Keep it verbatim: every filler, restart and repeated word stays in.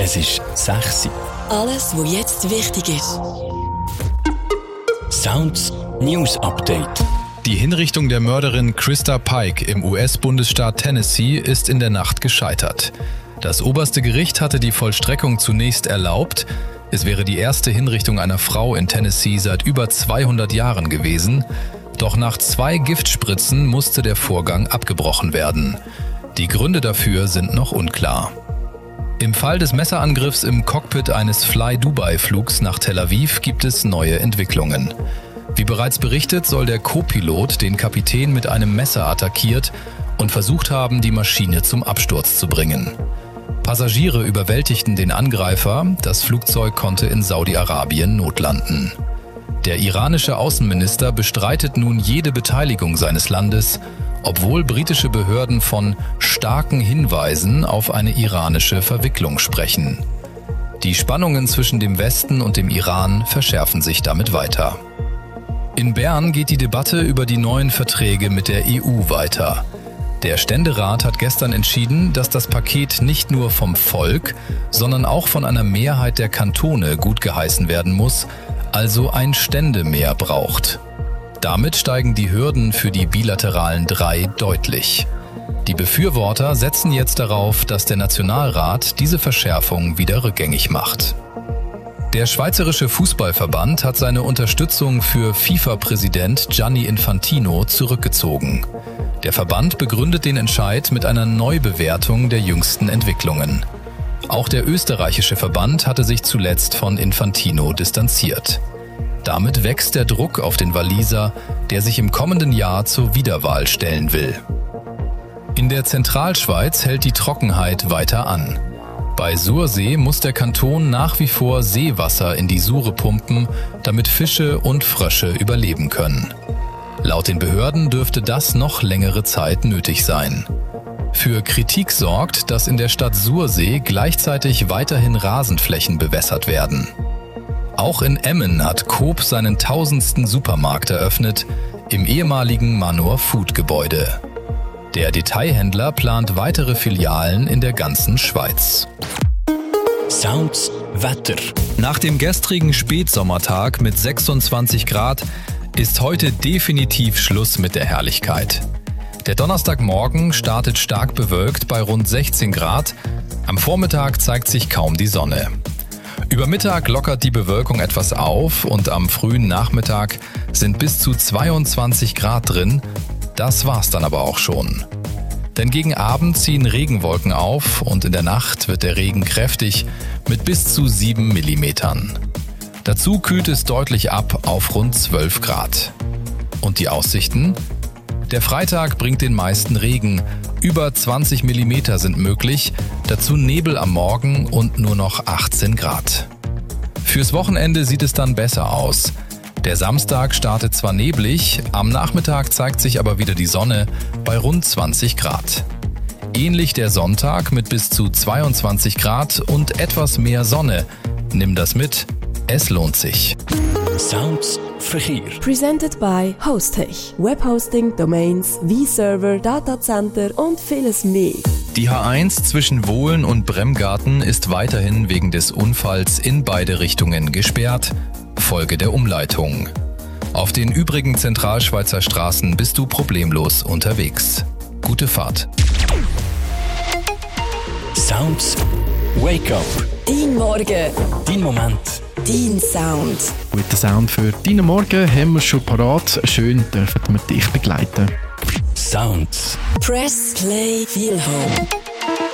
Es ist sechs Uhr. Alles, was jetzt wichtig ist. Sounds News Update. Die Hinrichtung der Mörderin Krista Pike im U S-Bundesstaat Tennessee ist in der Nacht gescheitert. Das oberste Gericht hatte die Vollstreckung zunächst erlaubt. Es wäre die erste Hinrichtung einer Frau in Tennessee seit über zweihundert Jahren gewesen. Doch nach zwei Giftspritzen musste der Vorgang abgebrochen werden. Die Gründe dafür sind noch unklar. Im Fall des Messerangriffs im Cockpit eines Fly-Dubai-Flugs nach Tel Aviv gibt es neue Entwicklungen. Wie bereits berichtet, soll der Co-Pilot den Kapitän mit einem Messer attackiert und versucht haben, die Maschine zum Absturz zu bringen. Passagiere überwältigten den Angreifer, das Flugzeug konnte in Saudi-Arabien notlanden. Der iranische Außenminister bestreitet nun jede Beteiligung seines Landes, obwohl britische Behörden von starken Hinweisen auf eine iranische Verwicklung sprechen. Die Spannungen zwischen dem Westen und dem Iran verschärfen sich damit weiter. In Bern geht die Debatte über die neuen Verträge mit der E U weiter. Der Ständerat hat gestern entschieden, dass das Paket nicht nur vom Volk, sondern auch von einer Mehrheit der Kantone gutgeheißen werden muss, also ein Ständemehr braucht. Damit steigen die Hürden für die bilateralen drei deutlich. Die Befürworter setzen jetzt darauf, dass der Nationalrat diese Verschärfung wieder rückgängig macht. Der Schweizerische Fußballverband hat seine Unterstützung für FIFA-Präsident Gianni Infantino zurückgezogen. Der Verband begründet den Entscheid mit einer Neubewertung der jüngsten Entwicklungen. Auch der österreichische Verband hatte sich zuletzt von Infantino distanziert. Damit wächst der Druck auf den Walliser, der sich im kommenden Jahr zur Wiederwahl stellen will. In der Zentralschweiz hält die Trockenheit weiter an. Bei Sursee muss der Kanton nach wie vor Seewasser in die Sure pumpen, damit Fische und Frösche überleben können. Laut den Behörden dürfte das noch längere Zeit nötig sein. Für Kritik sorgt, dass in der Stadt Sursee gleichzeitig weiterhin Rasenflächen bewässert werden. Auch in Emmen hat Coop seinen tausendsten Supermarkt eröffnet, im ehemaligen Manor Food Gebäude. Der Detailhändler plant weitere Filialen in der ganzen Schweiz. Sounds Wetter. Nach dem gestrigen Spätsommertag mit sechsundzwanzig Grad ist heute definitiv Schluss mit der Herrlichkeit. Der Donnerstagmorgen startet stark bewölkt bei rund sechzehn Grad. Am Vormittag zeigt sich kaum die Sonne. Über Mittag lockert die Bewölkung etwas auf und am frühen Nachmittag sind bis zu zweiundzwanzig Grad drin. Das war's dann aber auch schon. Denn gegen Abend ziehen Regenwolken auf und in der Nacht wird der Regen kräftig mit bis zu sieben Millimetern. Dazu kühlt es deutlich ab auf rund zwölf Grad. Und die Aussichten? Der Freitag bringt den meisten Regen. Über zwanzig Millimeter sind möglich, dazu Nebel am Morgen und nur noch achtzehn Grad. Fürs Wochenende sieht es dann besser aus. Der Samstag startet zwar neblig, am Nachmittag zeigt sich aber wieder die Sonne bei rund zwanzig Grad. Ähnlich der Sonntag mit bis zu zweiundzwanzig Grad und etwas mehr Sonne. Nimm das mit, es lohnt sich. Sounds Verkehr. Presented by Hostech. Webhosting, Domains, V-Server, Datacenter und vieles mehr. Die H eins zwischen Wohlen und Bremgarten ist weiterhin wegen des Unfalls in beide Richtungen gesperrt. Folge der Umleitung. Auf den übrigen Zentralschweizer Straßen bist du problemlos unterwegs. Gute Fahrt. Sounds Wake Up. Dein Morgen. Dein Moment. Dein Sound. Guten Sound für deinen Morgen haben wir schon parat. Schön dürfen wir dich begleiten. Sounds. Press Play Feel Home.